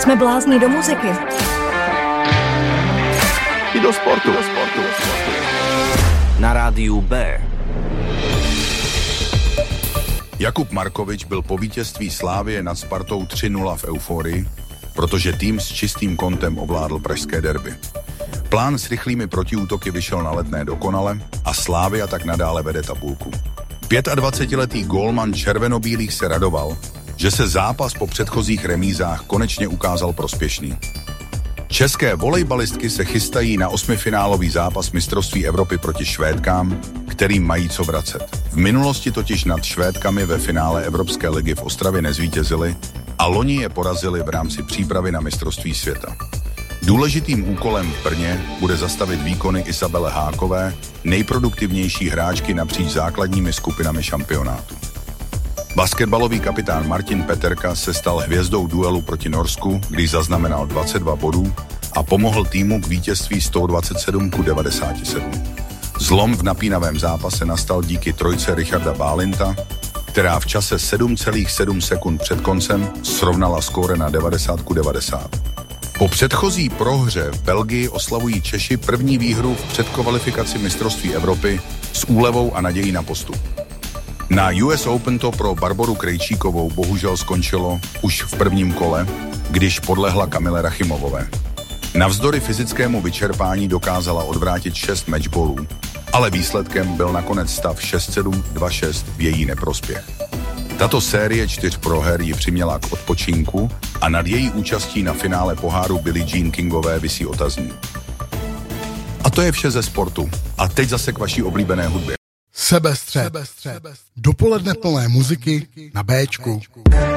Jsme blázni do muziky. I do sportu. Na rádiu B. Jakub Markovič byl po vítězství Slavie nad Spartou 3-0 v euforii, protože tým s čistým kontem ovládl pražské derby. Plán s rychlými protiútoky vyšel na Letné dokonale a Slavia tak nadále vede tabulku. 25letý gólman červenobílých se radoval, že se zápas po předchozích remízách konečně ukázal prospěšný. České volejbalistky se chystají na osmifinálový zápas mistrovství Evropy proti Švédkám, kterým mají co vracet. V minulosti totiž nad Švédkami ve finále Evropské ligy v Ostravě nezvítězili a loni je porazili v rámci přípravy na mistrovství světa. Důležitým úkolem v Brně bude zastavit výkony Isabele Hákové, nejproduktivnější hráčky napříč základními skupinami šampionátu. Basketbalový kapitán Martin Peterka se stal hvězdou duelu proti Norsku, když zaznamenal 22 bodů a pomohl týmu k vítězství 127-97. Zlom v napínavém zápase nastal díky trojce Richarda Bálinta, která v čase 7,7 sekund před koncem srovnala skóre na 90-90. Po předchozí prohře v Belgii oslavují Češi první výhru v předkvalifikaci mistrovství Evropy s úlevou a nadějí na postup. Na US Open to pro Barboru Krejčíkovou bohužel skončilo už v prvním kole, když podlehla Kamile Rachimovové. Navzdory fyzickému vyčerpání dokázala odvrátit 6 matchballů, ale výsledkem byl nakonec stav 6-7, 2-6 v její neprospěch. Tato série 4 proher ji přiměla k odpočinku a nad její účastí na finále poháru Billie Jean Kingové visí otazník. A to je vše ze sportu. A teď zase k vaší oblíbené hudbě. Sebestřed. Dopoledne plné muziky na Béčku.